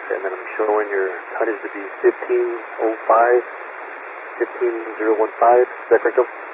and then I'm showing your tonnage to be 15.05, 15.015. Is that correct, Joe?